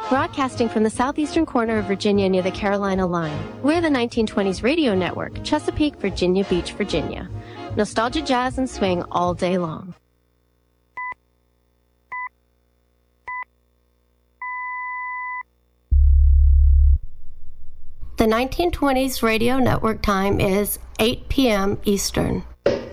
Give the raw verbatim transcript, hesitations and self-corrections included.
Broadcasting from the southeastern corner of Virginia near the Carolina line, we're the nineteen twenties Radio Network, Chesapeake, Virginia Beach, Virginia. Nostalgia, jazz, and swing all day long. The nineteen twenties Radio Network time is eight p m Eastern.